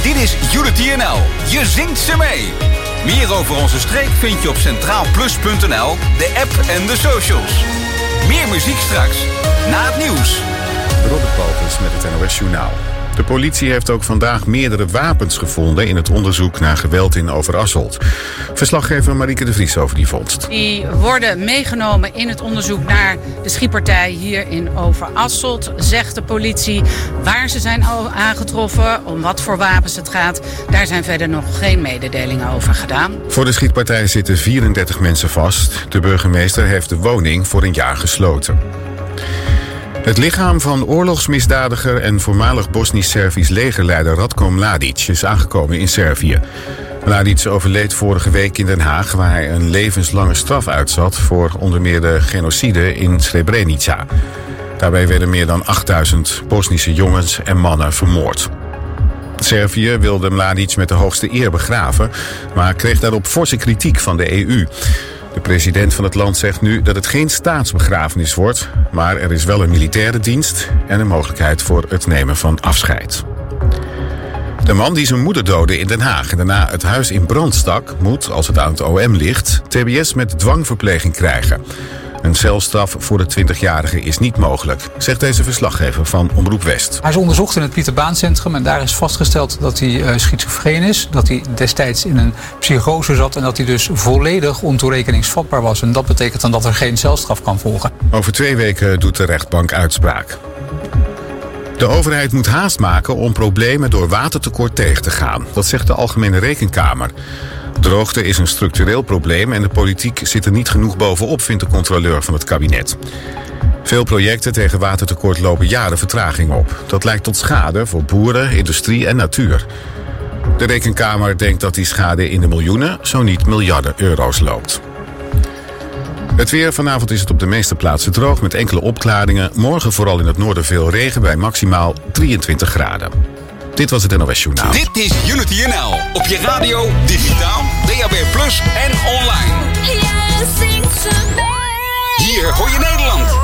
Dit is Unity NL. Je zingt ze mee. Meer over onze streek vind je op centraalplus.nl, de app en de socials. Meer muziek straks, na het nieuws. Robert Baltus met het NOS Journaal. De politie heeft ook vandaag meerdere wapens gevonden in het onderzoek naar geweld in Overasselt. Verslaggever Marieke de Vries over die vondst. Die worden meegenomen in het onderzoek naar de schietpartij hier in Overasselt, zegt de politie. Waar ze zijn aangetroffen, om wat voor wapens het gaat, daar zijn verder nog geen mededelingen over gedaan. Voor de schietpartij zitten 34 mensen vast. De burgemeester heeft de woning voor een jaar gesloten. Het lichaam van oorlogsmisdadiger en voormalig Bosnisch-Servisch legerleider Ratko Mladic is aangekomen in Servië. Mladic overleed vorige week in Den Haag, waar hij een levenslange straf uitzat voor onder meer de genocide in Srebrenica. Daarbij werden meer dan 8000 Bosnische jongens en mannen vermoord. Servië wilde Mladic met de hoogste eer begraven, maar kreeg daarop forse kritiek van de EU. De president van het land zegt nu dat het geen staatsbegrafenis wordt, maar er is wel een militaire dienst en een mogelijkheid voor het nemen van afscheid. De man die zijn moeder doodde in Den Haag en daarna het huis in brand stak, moet, als het aan het OM ligt, TBS met dwangverpleging krijgen. Een celstraf voor de 20-jarige is niet mogelijk, zegt deze verslaggever van Omroep West. Hij is onderzocht in het Pieter Baan Centrum en daar is vastgesteld dat hij schizofreen is. Dat hij destijds in een psychose zat en dat hij dus volledig ontoerekeningsvatbaar was. En dat betekent dan dat er geen celstraf kan volgen. Over 2 weken doet de rechtbank uitspraak. De overheid moet haast maken om problemen door watertekort tegen te gaan. Dat zegt de Algemene Rekenkamer. Droogte is een structureel probleem en de politiek zit er niet genoeg bovenop, vindt de controleur van het kabinet. Veel projecten tegen watertekort lopen jaren vertraging op. Dat leidt tot schade voor boeren, industrie en natuur. De Rekenkamer denkt dat die schade in de miljoenen, zo niet miljarden euro's loopt. Het weer. Vanavond is het op de meeste plaatsen droog met enkele opklaringen. Morgen vooral in het noorden veel regen bij maximaal 23 graden. Dit was het NOS Journaal. Dit is Unity NL. Op je radio, digitaal, DAB+ en online. Hier hoor je Nederland.